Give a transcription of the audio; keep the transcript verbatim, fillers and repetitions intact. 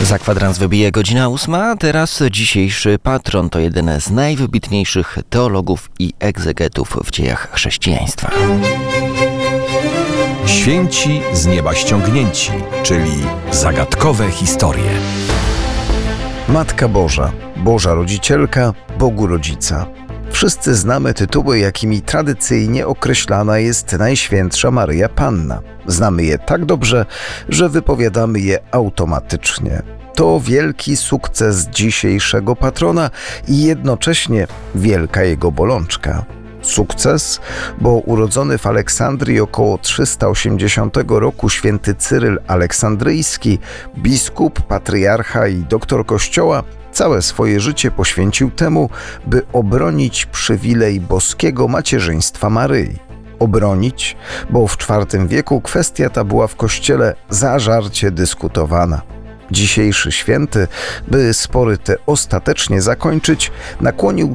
Za kwadrans wybije godzina ósma, a teraz dzisiejszy patron to jeden z najwybitniejszych teologów i egzegetów w dziejach chrześcijaństwa. Święci z nieba ściągnięci, czyli zagadkowe historie. Matka Boża, Boża Rodzicielka, Bogu Rodzica. Wszyscy znamy tytuły, jakimi tradycyjnie określana jest Najświętsza Maryja Panna. Znamy je tak dobrze, że wypowiadamy je automatycznie. To wielki sukces dzisiejszego patrona i jednocześnie wielka jego bolączka. Sukces, bo urodzony w Aleksandrii około trzysta osiemdziesiątego roku święty Cyryl Aleksandryjski, biskup, patriarcha i doktor Kościoła, całe swoje życie poświęcił temu, by obronić przywilej boskiego macierzyństwa Maryi. Obronić, bo w czwartym wieku kwestia ta była w Kościele zażarcie dyskutowana. Dzisiejszy święty, by spory te ostatecznie zakończyć, nakłonił